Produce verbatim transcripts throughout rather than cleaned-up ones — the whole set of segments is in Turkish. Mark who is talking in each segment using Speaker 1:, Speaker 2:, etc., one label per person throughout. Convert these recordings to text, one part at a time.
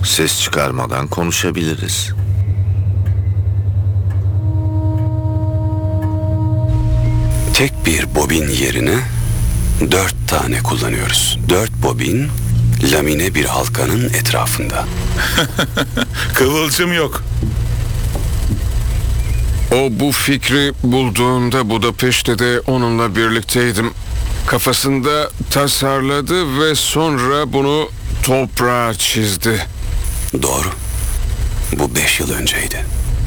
Speaker 1: Ses çıkarmadan konuşabiliriz.
Speaker 2: Tek bir bobin yerine dört tane kullanıyoruz. Dört bobin lamine bir halkanın etrafında.
Speaker 3: Kıvılcım yok.
Speaker 4: O bu fikri bulduğunda Budapeşte de onunla birlikteydim. Kafasında tasarladı ve sonra bunu toprağa çizdi.
Speaker 2: Doğru. Bu beş yıl önceydi.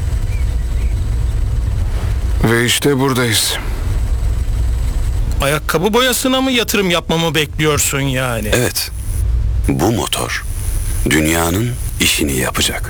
Speaker 4: Ve işte buradayız.
Speaker 5: Ayakkabı boyasına mı yatırım yapmamı bekliyorsun yani?
Speaker 2: Evet. Bu motor dünyanın işini yapacak.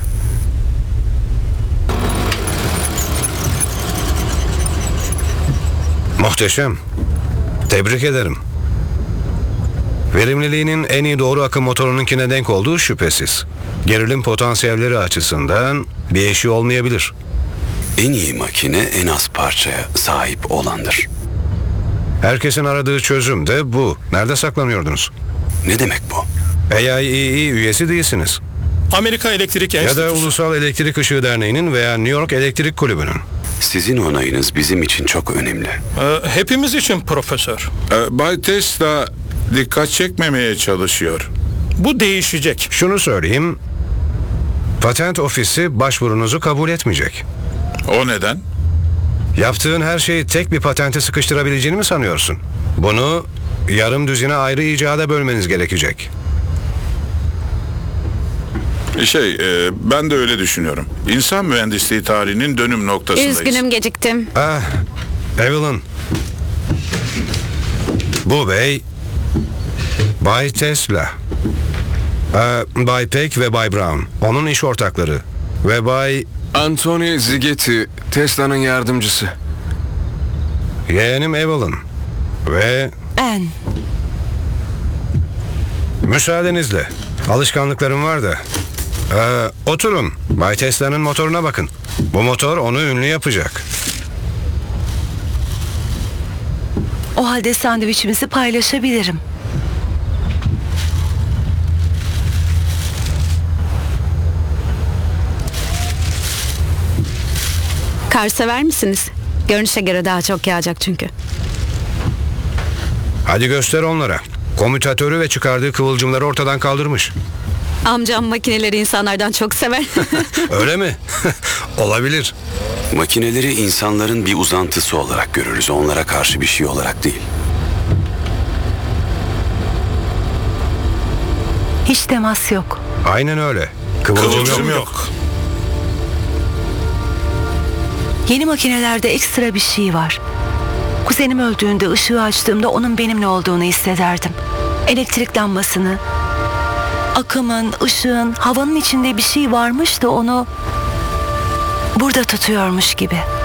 Speaker 6: Muhteşem. Tebrik ederim. Verimliliğinin en iyi doğru akım motorununkine denk olduğu şüphesiz. Gerilim potansiyelleri açısından bir eşi olmayabilir.
Speaker 2: En iyi makine en az parçaya sahip olandır.
Speaker 6: Herkesin aradığı çözüm de bu. Nerede saklanıyordunuz?
Speaker 2: Ne demek bu?
Speaker 6: A I E E üyesi değilsiniz.
Speaker 5: Amerika Elektrik
Speaker 6: Ya da
Speaker 5: Enstitüsü.
Speaker 6: Ulusal Elektrik Işığı Derneği'nin veya New York Elektrik Kulübü'nün.
Speaker 2: Sizin onayınız bizim için çok önemli.
Speaker 5: Ee, hepimiz için profesör.
Speaker 3: Ee, Bay Tesla dikkat çekmemeye çalışıyor.
Speaker 5: Bu değişecek.
Speaker 6: Şunu söyleyeyim. Patent ofisi başvurunuzu kabul etmeyecek.
Speaker 3: O neden?
Speaker 6: Yaptığın her şeyi tek bir patente sıkıştırabileceğini mi sanıyorsun? Bunu yarım düzine ayrı icada bölmeniz gerekecek.
Speaker 3: Şey, e, ben de öyle düşünüyorum. İnsan mühendisliği tarihinin dönüm noktasındayız.
Speaker 7: Üzgünüm, geciktim.
Speaker 6: Ah, Evelyn. Bu bey, Bay Tesla. Ee, Bay Peck ve Bay Brown, onun iş ortakları. Ve Bay
Speaker 4: Anthony Zigetti, Tesla'nın yardımcısı.
Speaker 6: yeğenim Evelyn. Ve
Speaker 7: Ben.
Speaker 6: müsaadenizle, alışkanlıklarım var da. Ee, oturun, Bay Tesla'nın motoruna bakın. Bu motor onu ünlü yapacak.
Speaker 8: O halde sandviçimizi paylaşabilirim.
Speaker 7: Kar sever misiniz? Görünüşe göre daha çok yağacak çünkü.
Speaker 6: Hadi göster onlara. Komütatörü ve çıkardığı kıvılcımları ortadan kaldırmış.
Speaker 7: Amcam makineleri insanlardan çok sever.
Speaker 6: Öyle mi? Olabilir.
Speaker 2: Makineleri insanların bir uzantısı olarak görürüz. Onlara karşı bir şey olarak değil.
Speaker 8: Hiç temas yok.
Speaker 6: Aynen öyle. Kıvılcım,
Speaker 3: Kıvılcım
Speaker 6: yok.
Speaker 3: yok.
Speaker 8: Yeni makinelerde ekstra bir şey var. Kuzenim öldüğünde ışığı açtığımda onun benimle olduğunu hissederdim. Elektrik lambasını, akımın, ışığın, havanın içinde bir şey varmış da onu burada tutuyormuş gibi.